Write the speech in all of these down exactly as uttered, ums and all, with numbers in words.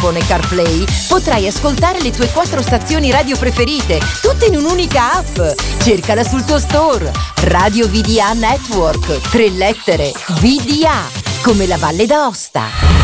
iPhone e CarPlay potrai ascoltare le tue quattro stazioni radio preferite, tutte in un'unica app. Cercala sul tuo store. Radio V D A Network. Tre lettere. V D A. Come la Valle d'Aosta.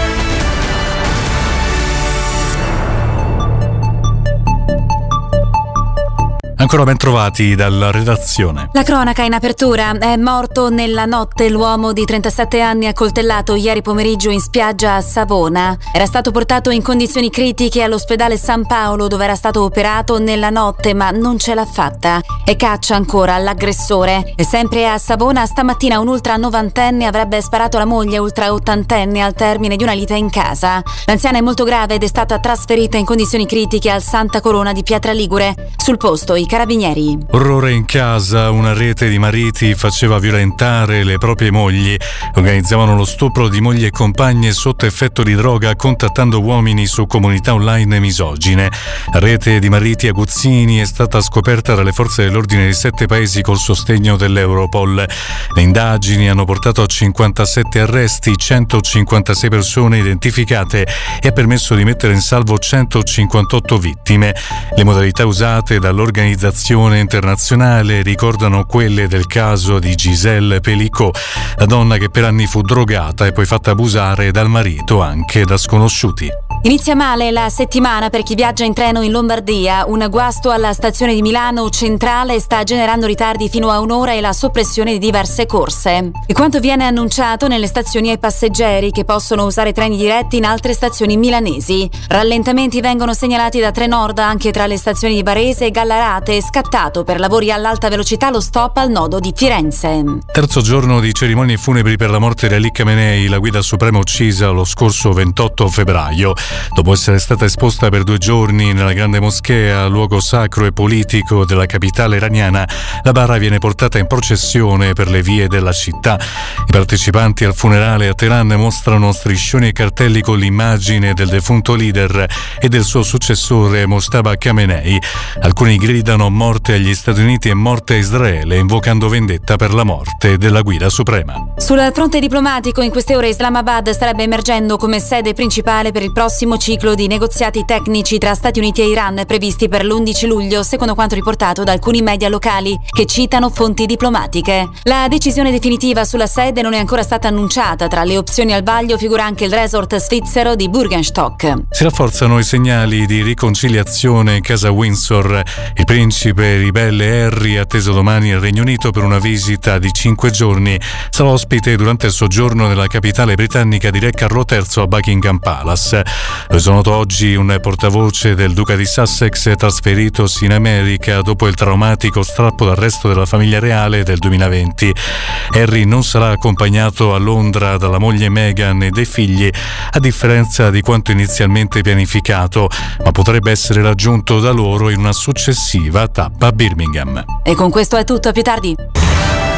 Ancora ben trovati dalla redazione. La cronaca in apertura. È morto nella notte l'uomo di trentasette anni accoltellato ieri pomeriggio in spiaggia a Savona. Era stato portato in condizioni critiche all'ospedale San Paolo, dove era stato operato nella notte, ma non ce l'ha fatta. E caccia ancora l'aggressore. E sempre a Savona stamattina un ultra novantenne avrebbe sparato alla moglie ultra ottantenne al termine di una lite in casa. L'anziana è molto grave ed è stata trasferita in condizioni critiche al Santa Corona di Pietra Ligure. Sul posto i carabinieri. Orrore in casa, una rete di mariti faceva violentare le proprie mogli. Organizzavano lo stupro di mogli e compagne sotto effetto di droga, contattando uomini su comunità online misogine. La rete di mariti aguzzini è stata scoperta dalle forze dell'ordine di sette paesi col sostegno dell'Europol. Le indagini hanno portato a cinquantasette arresti, centocinquantasei persone identificate e ha permesso di mettere in salvo centocinquantotto vittime. Le modalità usate dall'organizzazione internazionale ricordano quelle del caso di Gisèle Pelicot, la donna che per anni fu drogata e poi fatta abusare dal marito anche da sconosciuti. Inizia male la settimana per chi viaggia in treno in Lombardia. Un guasto alla stazione di Milano Centrale sta generando ritardi fino a un'ora e la soppressione di diverse corse. E quanto viene annunciato nelle stazioni ai passeggeri che possono usare treni diretti in altre stazioni milanesi. Rallentamenti vengono segnalati da Trenord anche tra le stazioni di Varese e Gallarate, e scattato per lavori all'alta velocità lo stop al nodo di Firenze. Terzo giorno di cerimonie funebri per la morte di Ali Khamenei, la guida suprema uccisa lo scorso ventotto febbraio. Dopo essere stata esposta per due giorni nella grande moschea, luogo sacro e politico della capitale iraniana, la bara viene portata in processione per le vie della città. I partecipanti al funerale a Teheran mostrano striscioni e cartelli con l'immagine del defunto leader e del suo successore Mojtaba Khamenei. Alcuni gridano morte agli Stati Uniti e morte a Israele, invocando vendetta per la morte della guida suprema. Sul fronte diplomatico, in queste ore Islamabad starebbe emergendo come sede principale per il prossimo ciclo di negoziati tecnici tra Stati Uniti e Iran previsti per l'undici luglio, secondo quanto riportato da alcuni media locali che citano fonti diplomatiche. La decisione definitiva sulla sede non è ancora stata annunciata. Tra le opzioni al vaglio figura anche il resort svizzero di Bürgenstock. Si rafforzano i segnali di riconciliazione in casa Windsor. Il principe ribelle Harry, atteso domani al Regno Unito per una visita di cinque giorni, sarà ospite durante il soggiorno nella capitale britannica di Re Carlo terzo a Buckingham Palace. Lo è noto oggi un portavoce del duca di Sussex trasferitosi in America dopo il traumatico strappo d'arresto della famiglia reale del duemilaventi. Harry non sarà accompagnato a Londra dalla moglie Meghan e dei figli, a differenza di quanto inizialmente pianificato, ma potrebbe essere raggiunto da loro in una successiva tappa a Birmingham. E con questo è tutto, a più tardi.